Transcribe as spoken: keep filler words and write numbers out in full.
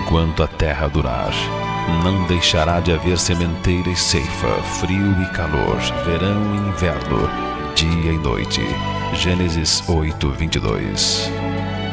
enquanto a terra durar. Não deixará de haver sementeira e ceifa, frio e calor, verão e inverno, dia e noite. Gênesis oito, vinte e dois.